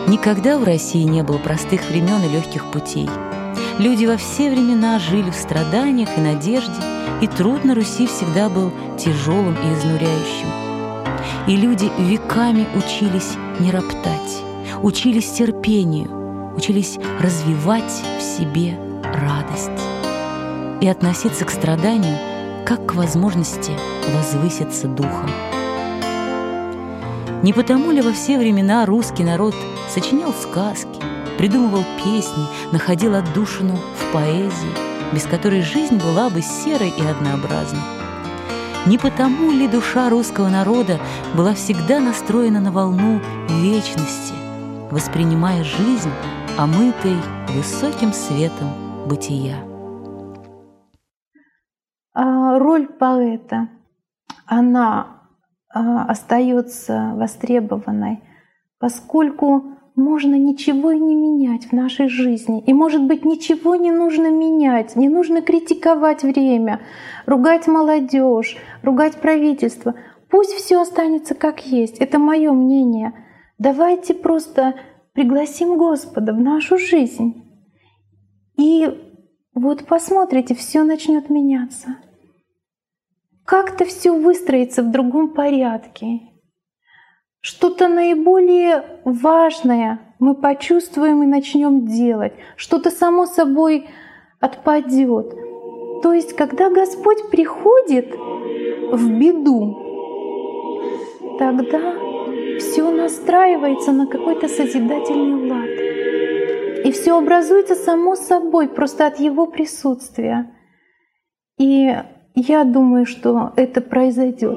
Никогда в России не было простых времен и легких путей. Люди во все времена жили в страданиях и надежде, и труд на Руси всегда был тяжелым и изнуряющим. И люди веками учились не роптать, учились терпению, учились развивать в себе радость и относиться к страданию как к возможности возвыситься духом. Не потому ли во все времена русский народ сочинял сказки, придумывал песни, находил отдушину в поэзии, без которой жизнь была бы серой и однообразной? Не потому ли душа русского народа была всегда настроена на волну вечности, воспринимая жизнь, омытой высоким светом бытия? Роль поэта, она остается востребованной, поскольку можно ничего и не менять в нашей жизни. И, может быть, ничего не нужно менять, не нужно критиковать время, ругать молодежь, ругать правительство. Пусть все останется как есть. Это мое мнение. Давайте просто пригласим Господа в нашу жизнь. И вот посмотрите, все начнет меняться. Как-то все выстроится в другом порядке. Что-то наиболее важное мы почувствуем и начнем делать. Что-то само собой отпадет. То есть, когда Господь приходит в беду, тогда все настраивается на какой-то созидательный лад. И все образуется само собой, просто от Его присутствия. И я думаю, что это произойдет.